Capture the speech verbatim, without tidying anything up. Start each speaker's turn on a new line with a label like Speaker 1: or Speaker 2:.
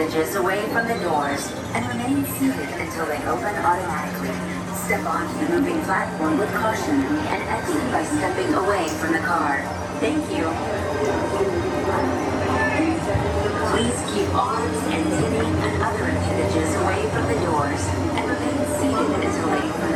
Speaker 1: appendages away from the doors and remain seated until they open automatically. Step onto the moving platform with caution and exit by stepping away from the car. Thank you. Please keep arms and tibia and other appendages away from the doors and remain seated until they